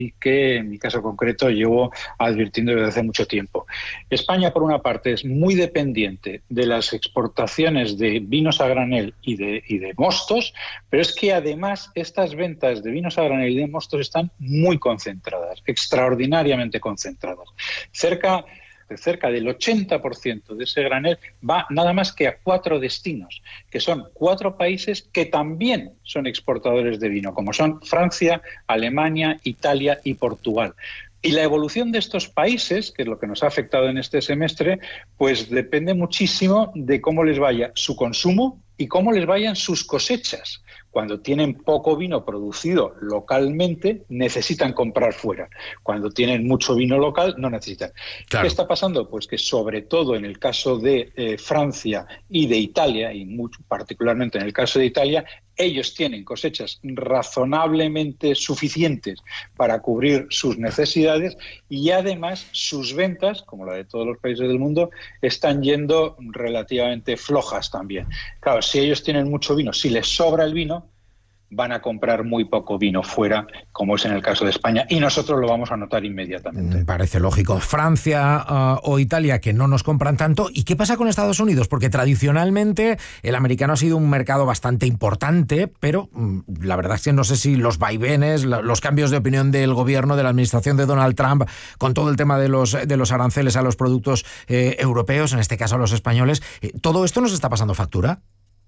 que en mi caso concreto llevo advirtiendo desde hace mucho tiempo. España, por una parte, es muy dependiente de las exportaciones de vinos a granel y de mostos, pero es que además estas ventas de vinos a granel y de mostos están muy concentradas, extraordinariamente concentradas. Cerca del 80% de ese granel va nada más que a 4 destinos, que son 4 países que también son exportadores de vino, como son Francia, Alemania, Italia y Portugal. Y la evolución de estos países, que es lo que nos ha afectado en este semestre, pues depende muchísimo de cómo les vaya su consumo y cómo les vayan sus cosechas. Cuando tienen poco vino producido localmente, necesitan comprar fuera. Cuando tienen mucho vino local, no necesitan. Claro. ¿Qué está pasando? Pues que sobre todo en el caso de Francia y de Italia, y particularmente en el caso de Italia, ellos tienen cosechas razonablemente suficientes para cubrir sus necesidades y además sus ventas, como la de todos los países del mundo, están yendo relativamente flojas también. Claro, si ellos tienen mucho vino, si les sobra el vino, van a comprar muy poco vino fuera, como es en el caso de España, y nosotros lo vamos a notar inmediatamente. Parece lógico. Francia o Italia, que no nos compran tanto. ¿Y qué pasa con Estados Unidos? Porque tradicionalmente el americano ha sido un mercado bastante importante, pero la verdad es que no sé si los vaivenes, los cambios de opinión del gobierno, de la administración de Donald Trump, con todo el tema de los aranceles a los productos europeos, en este caso a los españoles, ¿todo esto nos está pasando factura?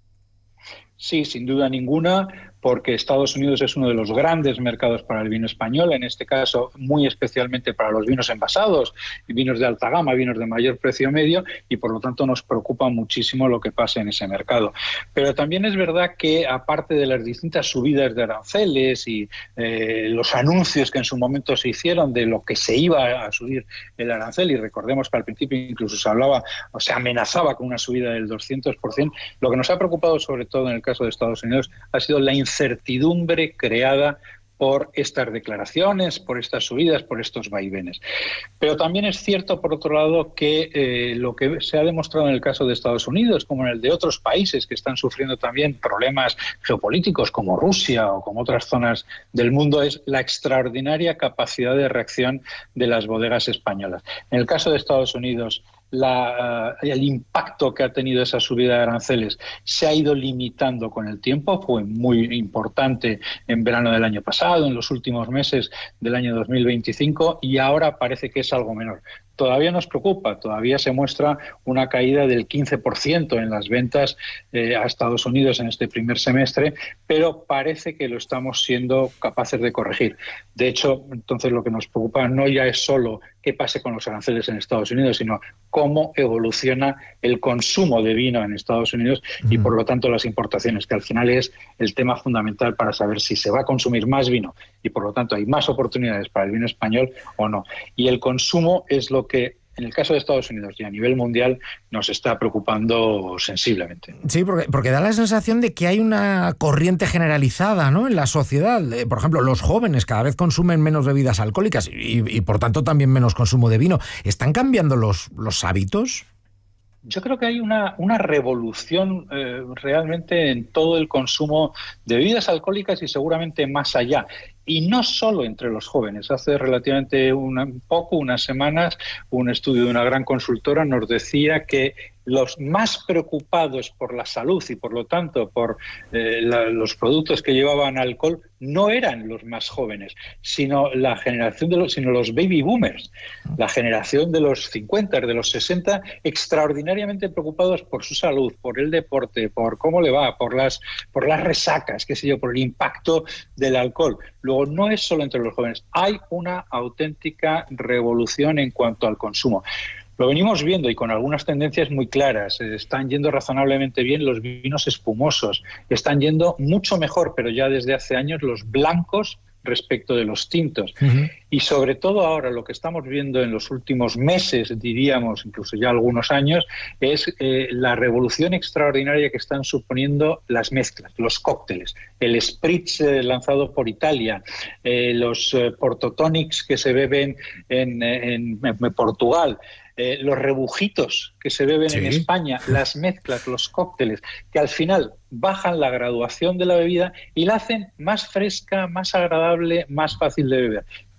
Sí, sin duda ninguna, porque Estados Unidos es uno de los grandes mercados para el vino español, en este caso muy especialmente para los vinos envasados, vinos de alta gama, vinos de mayor precio medio, y por lo tanto nos preocupa muchísimo lo que pasa en ese mercado. Pero también es verdad que, aparte de las distintas subidas de aranceles y los anuncios que en su momento se hicieron de lo que se iba a subir el arancel, y recordemos que al principio incluso se hablaba o se amenazaba con una subida del 200%, lo que nos ha preocupado sobre todo en el caso de Estados Unidos ha sido la incertidumbre creada por estas declaraciones, por estas subidas, por estos vaivenes. Pero también es cierto, por otro lado, que lo que se ha demostrado en el caso de Estados Unidos, como en el de otros países que están sufriendo también problemas geopolíticos, como Rusia o como otras zonas del mundo, es la extraordinaria capacidad de reacción de las bodegas españolas. En el caso de Estados Unidos, el impacto que ha tenido esa subida de aranceles se ha ido limitando con el tiempo. Fue muy importante en verano del año pasado, en los últimos meses del año 2025, y ahora parece que es algo menor. Todavía nos preocupa, todavía se muestra una caída del 15% en las ventas a Estados Unidos en este primer semestre, pero parece que lo estamos siendo capaces de corregir. De hecho, entonces lo que nos preocupa no ya es solo qué pase con los aranceles en Estados Unidos, sino cómo evoluciona el consumo de vino en Estados Unidos y, por lo tanto, las importaciones, que al final es el tema fundamental para saber si se va a consumir más vino y, por lo tanto, hay más oportunidades para el vino español o no. Y el consumo es lo que, en el caso de Estados Unidos y a nivel mundial, nos está preocupando sensiblemente. Sí, porque da la sensación de que hay una corriente generalizada, ¿no?, en la sociedad. Por ejemplo, los jóvenes cada vez consumen menos bebidas alcohólicas y por tanto también menos consumo de vino. ¿Están cambiando los hábitos? Yo creo que hay una revolución realmente en todo el consumo de bebidas alcohólicas y seguramente más allá. Y no solo entre los jóvenes. Hace relativamente unas semanas, un estudio de una gran consultora nos decía que los más preocupados por la salud y, por lo tanto, por los productos que llevaban alcohol no eran los más jóvenes, sino la generación sino los baby boomers, la generación de los 50, de los 60, extraordinariamente preocupados por su salud, por el deporte, por cómo le va, por las resacas, qué sé yo, por el impacto del alcohol. Luego, no es solo entre los jóvenes, hay una auténtica revolución en cuanto al consumo. Lo venimos viendo y con algunas tendencias muy claras. Están yendo razonablemente bien los vinos espumosos, están yendo mucho mejor, pero ya desde hace años, los blancos respecto de los tintos. Uh-huh. Y sobre todo ahora lo que estamos viendo en los últimos meses, diríamos, incluso ya algunos años, es la revolución extraordinaria que están suponiendo las mezclas, los cócteles, el spritz lanzado por Italia, los portotonics que se beben en Portugal, los rebujitos que se beben en España, las mezclas, los cócteles, que al final bajan la graduación de la bebida y la hacen más fresca, más agradable, más fácil de beber.